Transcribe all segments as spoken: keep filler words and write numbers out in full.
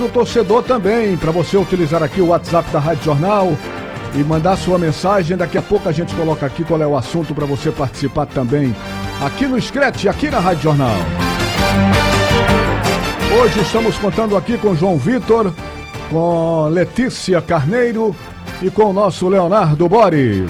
O torcedor também, para você utilizar aqui o WhatsApp da Rádio Jornal e mandar sua mensagem. Daqui a pouco a gente coloca aqui qual é o assunto para você participar também aqui no Scratch, aqui na Rádio Jornal. Hoje estamos contando aqui com João Vitor, com Letícia Carneiro e com o nosso Leonardo Boris.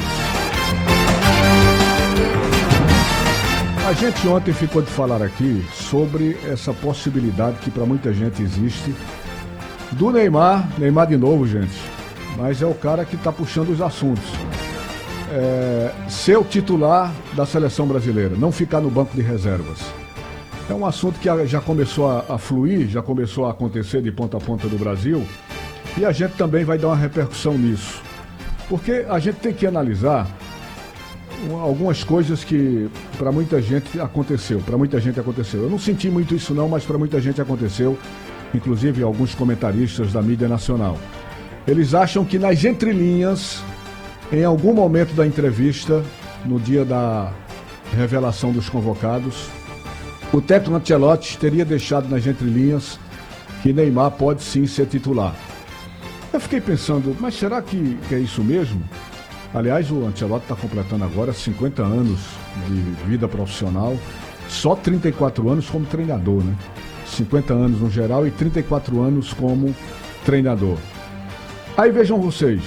A gente ontem ficou de falar aqui sobre essa possibilidade que para muita gente existe do Neymar, Neymar de novo, gente, mas é o cara que está puxando os assuntos. É, ser o titular da seleção brasileira, não ficar no banco de reservas. É um assunto que já começou a, a fluir, já começou a acontecer de ponta a ponta do Brasil, e a gente também vai dar uma repercussão nisso. Porque a gente tem que analisar algumas coisas que para muita gente aconteceu, para muita gente aconteceu. Eu não senti muito isso não, mas para muita gente aconteceu, inclusive alguns comentaristas da mídia nacional. Eles acham que nas entrelinhas, em algum momento da entrevista, no dia da revelação dos convocados, o técnico Ancelotti teria deixado nas entrelinhas que Neymar pode sim ser titular. Eu fiquei pensando, mas será que, que é isso mesmo? Aliás, o Ancelotti está completando agora cinquenta anos de vida profissional, só trinta e quatro anos como treinador, né? cinquenta anos no geral e trinta e quatro anos como treinador. Aí vejam vocês,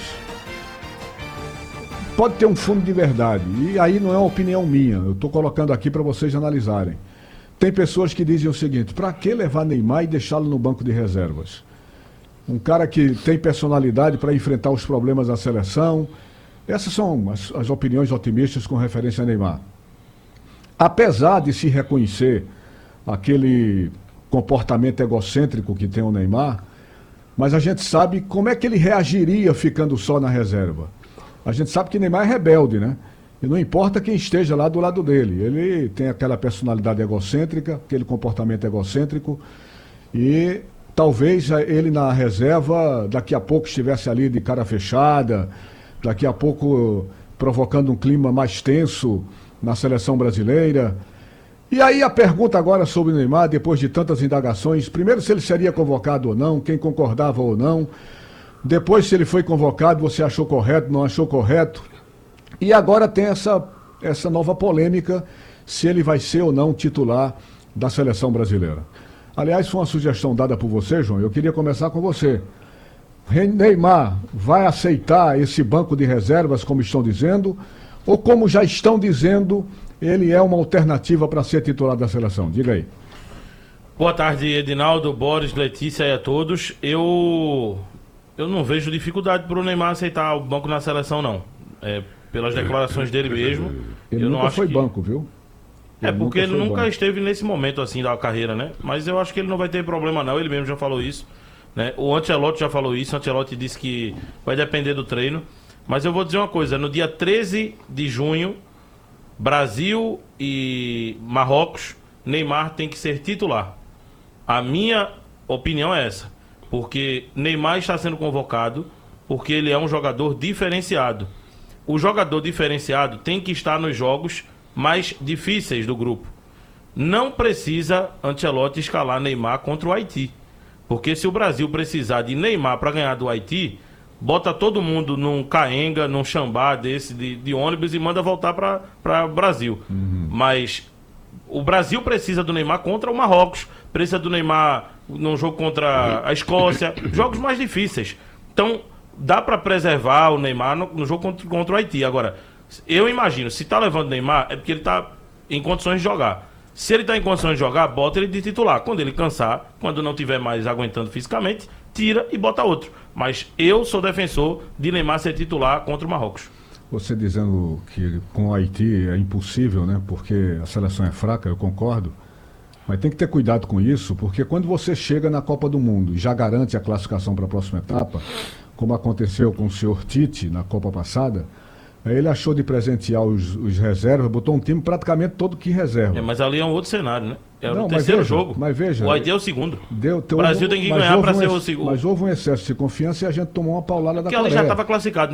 pode ter um fundo de verdade, e aí não é uma opinião minha, eu estou colocando aqui para vocês analisarem. Tem pessoas que dizem o seguinte, para que levar Neymar e deixá-lo no banco de reservas? Um cara que tem personalidade para enfrentar os problemas da seleção. Essas são as, as opiniões otimistas com referência a Neymar. Apesar de se reconhecer aquele comportamento egocêntrico que tem o Neymar, mas a gente sabe como é que ele reagiria ficando só na reserva. A gente sabe que Neymar é rebelde, né? E não importa quem esteja lá do lado dele, ele tem aquela personalidade egocêntrica, aquele comportamento egocêntrico, e talvez ele na reserva daqui a pouco estivesse ali de cara fechada, daqui a pouco provocando um clima mais tenso na seleção brasileira. E aí a pergunta agora sobre o Neymar, depois de tantas indagações, primeiro se ele seria convocado ou não, quem concordava ou não, depois se ele foi convocado, você achou correto, não achou correto, e agora tem essa, essa nova polêmica, se ele vai ser ou não titular da seleção brasileira. Aliás, foi uma sugestão dada por você, João, eu queria começar com você. Neymar vai aceitar esse banco de reservas, como estão dizendo, ou como já estão dizendo, ele é uma alternativa para ser titular da seleção? Diga aí. Boa tarde, Edinaldo, Boris, Letícia e a todos. Eu, eu não vejo dificuldade para o Neymar aceitar o banco na seleção, não. É, pelas declarações dele mesmo. Ele eu nunca não acho foi que... banco, viu? Ele é porque nunca ele nunca banco. esteve nesse momento assim da carreira, né? Mas eu acho que ele não vai ter problema, não. Ele mesmo já falou isso. Né? O Ancelotti já falou isso, o Ancelotti disse que vai depender do treino. Mas eu vou dizer uma coisa, no dia treze de junho, Brasil e Marrocos, Neymar tem que ser titular. A minha opinião é essa, porque Neymar está sendo convocado porque ele é um jogador diferenciado. O jogador diferenciado tem que estar nos jogos mais difíceis do grupo. Não precisa Ancelotti escalar Neymar contra o Haiti. Porque se o Brasil precisar de Neymar para ganhar do Haiti, bota todo mundo num caenga, num chambá desse de, de ônibus e manda voltar para o Brasil. Uhum. Mas o Brasil precisa do Neymar contra o Marrocos, precisa do Neymar num jogo contra a Escócia, jogos mais difíceis. Então, dá para preservar o Neymar no, no jogo contra, contra o Haiti. Agora, eu imagino, se está levando o Neymar, é porque ele está em condições de jogar. Se ele está em condições de jogar, bota ele de titular. Quando ele cansar, quando não estiver mais aguentando fisicamente, tira e bota outro. Mas eu sou defensor de Neymar ser titular contra o Marrocos. Você dizendo que com o Haiti é impossível, né? Porque a seleção é fraca, eu concordo. Mas tem que ter cuidado com isso, porque quando você chega na Copa do Mundo e já garante a classificação para a próxima etapa, como aconteceu com o senhor Tite na Copa passada, ele achou de presentear os, os reservas, botou um time praticamente todo que reserva. É, mas ali é um outro cenário, né? É Não, o terceiro veja, jogo. Mas veja, o Haiti é o segundo. Deu, o Brasil tem que ganhar para um ser ex, o segundo. Mas houve um excesso de confiança e a gente tomou uma paulada da Coreia. Porque ali já estava classificado.